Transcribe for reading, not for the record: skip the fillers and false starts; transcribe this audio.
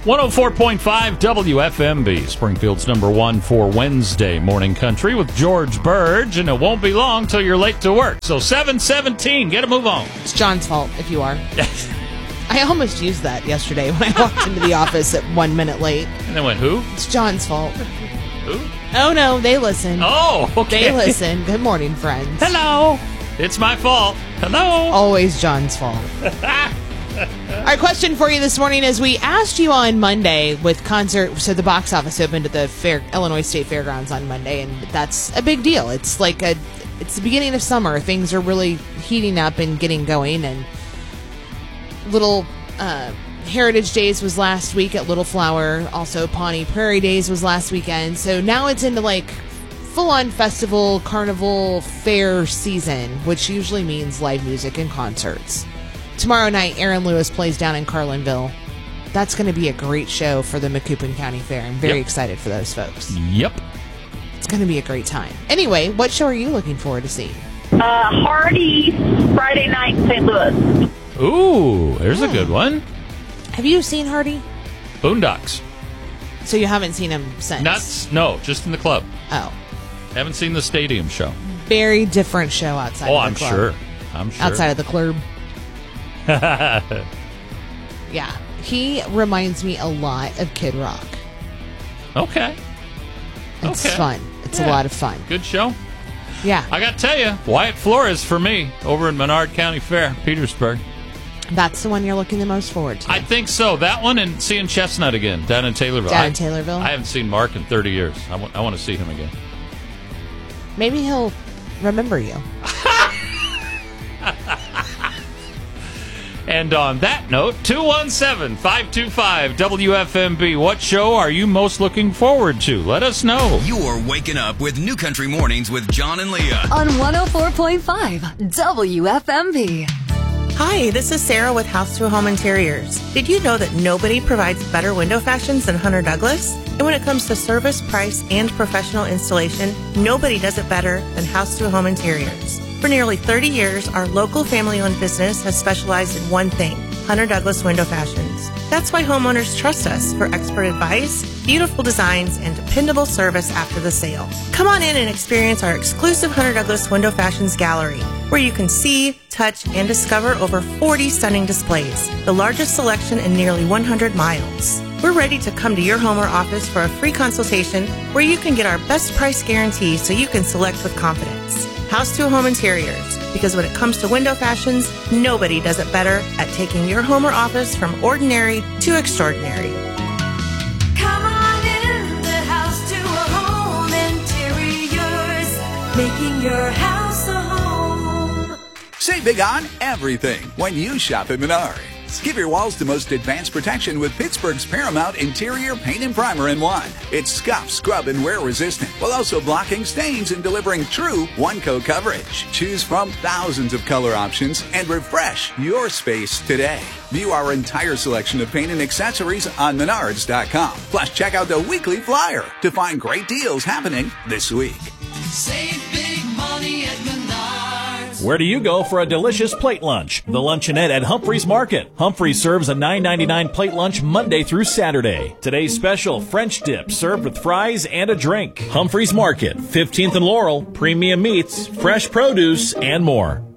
104.5 WFMB, Springfield's number one for Wednesday Morning Country with George Burge, and it won't be long till you're late to work. So 7:17, get a move on. It's John's fault if you are. I almost used that yesterday when I walked into the office at 1 minute late. And then went, who? It's John's fault. Who? Oh, no, they listen. Oh, okay. They listen. Good morning, friends. Hello. It's my fault. Hello. Always John's fault. Our question for you this morning is, we asked you on Monday with concert, so the box office opened at the Illinois State Fairgrounds on Monday, and that's a big deal. It's like it's the beginning of summer. Things are really heating up and getting going, and Little Heritage Days was last week at Little Flower. Also, Pawnee Prairie Days was last weekend. So now it's into like full-on festival, carnival, fair season, which usually means live music and concerts. Tomorrow night, Aaron Lewis plays down in Carlinville. That's going to be a great show for the Macoupin County Fair. I'm very excited for those folks. Yep. It's going to be a great time. Anyway, what show are you looking forward to seeing? Hardy, Friday night in St. Louis. Ooh, there's a good one. Have you seen Hardy? Boondocks. So you haven't seen him since? No, just in the club. Oh. Haven't seen the stadium show. Very different show outside of the club. I'm sure. Outside of the club. Yeah. He reminds me a lot of Kid Rock. Okay. It's fun. It's a lot of fun. Good show. Yeah. I got to tell you, Wyatt Flores for me over in Menard County Fair, Petersburg. That's the one you're looking the most forward to. I think so. That one and seeing Chestnut again down in Taylorville. I haven't seen Mark in 30 years. I want to see him again. Maybe he'll remember you. And on that note, 217-525-WFMB. What show are you most looking forward to? Let us know. You're waking up with New Country Mornings with John and Leah on 104.5 WFMB. Hi, this is Sarah with House to Home Interiors. Did you know that nobody provides better window fashions than Hunter Douglas? And when it comes to service, price, and professional installation, nobody does it better than House to Home Interiors. For nearly 30 years, our local family-owned business has specialized in one thing: Hunter Douglas Window Fashions. That's why homeowners trust us for expert advice, beautiful designs, and dependable service after the sale. Come on in and experience our exclusive Hunter Douglas Window Fashions Gallery, where you can see, touch, and discover over 40 stunning displays, the largest selection in nearly 100 miles. We're ready to come to your home or office for a free consultation where you can get our best price guarantee so you can select with confidence. House to Home Interiors, because when it comes to window fashions, nobody does it better at taking your home or office from ordinary to extraordinary. Come on in the House to Home Interiors, making your house a home. Save big on everything when you shop at Menards. Give your walls the most advanced protection with Pittsburgh's Paramount Interior Paint and Primer in one. It's scuff, scrub, and wear resistant, while also blocking stains and delivering true one-coat coverage. Choose from thousands of color options and refresh your space today. View our entire selection of paint and accessories on Menards.com. Plus, check out the weekly flyer to find great deals happening this week. Save big money at Menards. Where do you go for a delicious plate lunch? The Luncheonette at Humphreys Market. Humphreys serves a $9.99 plate lunch Monday through Saturday. Today's special, French dip served with fries and a drink. Humphreys Market, 15th and Laurel, premium meats, fresh produce, and more.